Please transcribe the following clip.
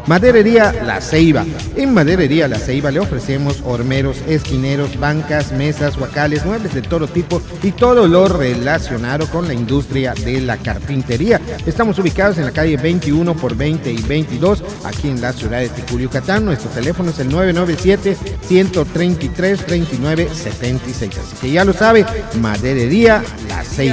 Maderería La Ceiba. En Maderería La Ceiba le ofrecemos hormeros, esquineros, bancas, mesas, huacales, muebles de todo tipo y todo lo relacionado con la industria de la carpintería. Estamos ubicados en la calle 21 por 20 y 22, aquí en la ciudad de Ticul, Yucatán. Nuestro teléfono es el 997-133-3976. Así que ya lo sabe, Maderería La Ceiba.